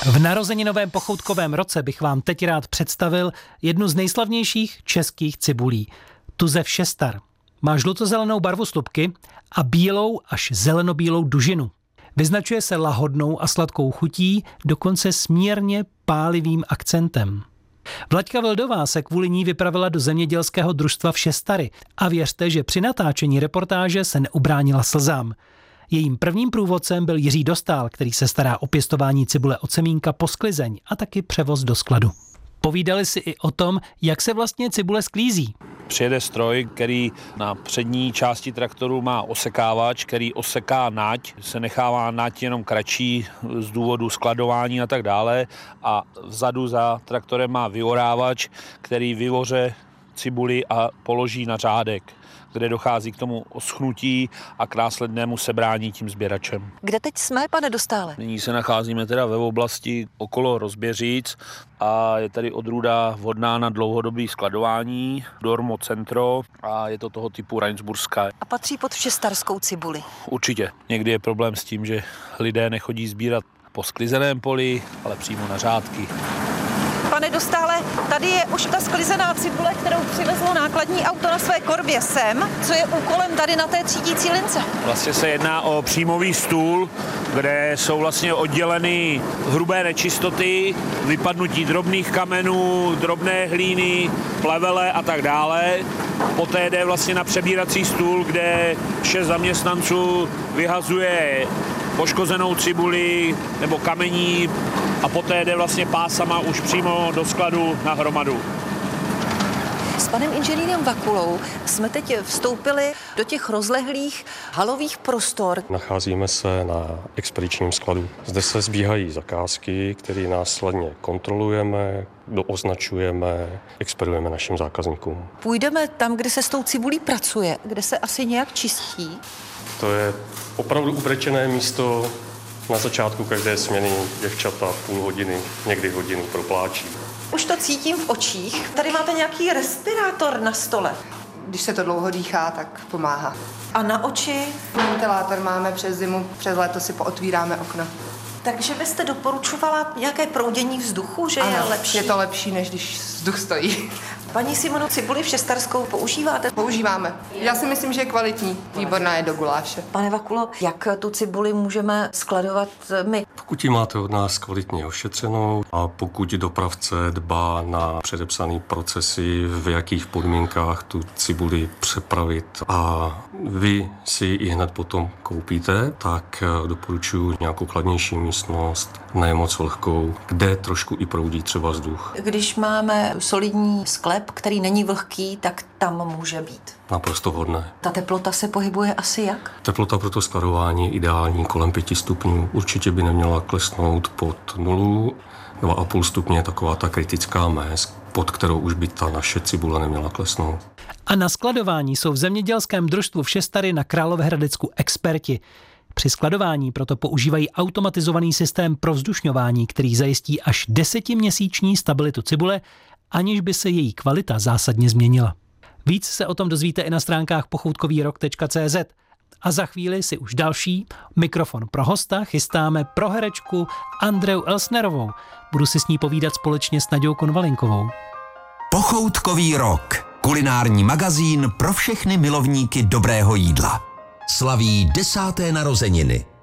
V narozeninovém pochoutkovém roce bych vám teď rád představil jednu z nejslavnějších českých cibulí. Tuzev Šestar. Má žlutozelenou barvu slupky a bílou až zelenobílou dužinu. Vyznačuje se lahodnou a sladkou chutí, dokonce smírně pálivým akcentem. Vlaďka Vildová se kvůli ní vypravila do zemědělského družstva v Šestary a věřte, že při natáčení reportáže se neubránila slzám. Jejím prvním průvodcem byl Jiří Dostál, který se stará o pěstování cibule od semínka po sklizeň a taky převoz do skladu. Povídali si i o tom, jak se vlastně cibule sklízí. Přijede stroj, který na přední části traktoru má osekávač, který oseká nať, se nechává nať jenom kratší z důvodu skladování a tak dále a vzadu za traktorem má vyorávač, který vyvoře cibuli a položí na řádek, kde dochází k tomu oschnutí a k následnému sebrání tím sběračem. Kde teď jsme, pane Dostále? Nyní se nacházíme teda ve oblasti okolo Rozběříc a je tady odrůda vhodná na dlouhodobé skladování, Dormo Centro, a je to toho typu Rajnsburská. A patří pod všestarskou cibuli? Určitě. Někdy je problém s tím, že lidé nechodí sbírat po sklizeném poli, ale přímo na řádky. Pane Dostále, tady je už ta sklizená cibule, kterou přivezlo nákladní auto na své korbě sem. Co je úkolem tady na té třídící lince? Vlastně se jedná o příjmový stůl, kde jsou vlastně odděleny hrubé nečistoty, vypadnutí drobných kamenů, drobné hlíny, plevele a tak dále. Poté jde vlastně na přebírací stůl, kde 6 zaměstnanců vyhazuje poškozenou cibuli nebo kamení a poté jde vlastně pásama už přímo do skladu na hromadu. S panem inženýrem Vakulou jsme teď vstoupili do těch rozlehlých halových prostor. Nacházíme se na expedičním skladu. Zde se sbíhají zakázky, které následně kontrolujeme, dooznačujeme, expedujeme našim zákazníkům. Půjdeme tam, kde se s tou cibulí pracuje, kde se asi nějak čistí. To je opravdu ubrečené místo. Na začátku každé směny děvčata půl hodiny, někdy hodinu propláčí. Už to cítím v očích. Tady máte nějaký respirátor na stole. Když se to dlouho dýchá, tak pomáhá. A na oči? Ventilátor máme přes zimu, přes léto si pootvíráme okna. Takže byste doporučovala nějaké proudění vzduchu, že je lepší? Je to lepší, než když vzduch stojí. Paní Simonu, cibuli všestarskou používáte? Používáme. Já si myslím, že je kvalitní. Výborná je do guláše. Pane Vakulo, jak tu cibuli můžeme skladovat my? Pokud ji máte od nás kvalitně ošetřenou a pokud dopravce dbá na předepsané procesy, v jakých podmínkách tu cibuli přepravit a vy si ji hned potom koupíte, tak doporučuji nějakou chladnější místnost, ne moc vlhkou, kde trošku i proudí třeba vzduch. Když máme solidní sklep, který není vlhký, tak tam může být. Naprosto vhodné. Ta teplota se pohybuje asi jak? Teplota pro to skladování je ideální kolem 5 stupňů. Určitě by neměla klesnout pod 0. 2,5 stupně je taková ta kritická mez, pod kterou už by ta naše cibule neměla klesnout. A na skladování jsou v zemědělském družstvu v Šestary na Královéhradecku experti. Při skladování proto používají automatizovaný systém provzdušňování, který zajistí až 10měsíční stabilitu cibule, aniž by se její kvalita zásadně změnila. Víc se o tom dozvíte i na stránkách pochoutkovýrok.cz. A za chvíli si už další mikrofon pro hosta chystáme pro herečku Andreu Elsnerovou. Budu si s ní povídat společně s Naďou Konvalinkovou. Pochoutkový rok. Kulinární magazín pro všechny milovníky dobrého jídla. Slaví 10. narozeniny.